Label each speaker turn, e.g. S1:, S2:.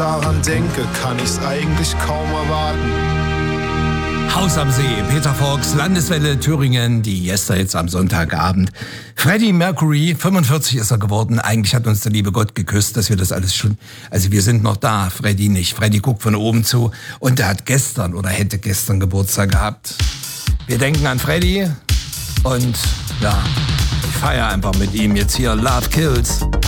S1: daran denke, kann ich's eigentlich kaum erwarten.
S2: Haus am See, Peter Fox, Landeswelle Thüringen, die Yesterhits am Sonntagabend. Freddie Mercury, 45 ist er geworden. Eigentlich hat uns der liebe Gott geküsst, dass wir das alles schon... Also wir sind noch da, Freddie nicht. Freddie guckt von oben zu und er hat gestern oder hätte gestern Geburtstag gehabt. Wir denken an Freddie und ja, ich feiere einfach mit ihm jetzt hier Love Kills.